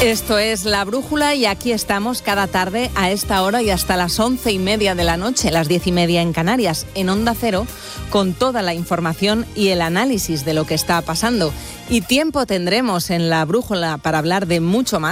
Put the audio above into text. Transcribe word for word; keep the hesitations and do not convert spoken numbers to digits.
Esto es La Brújula y aquí estamos cada tarde a esta hora y hasta las once y media de la noche, las diez y media en Canarias, en Onda Cero, con toda la información y el análisis de lo que está pasando. Y tiempo tendremos en La Brújula para hablar de mucho más.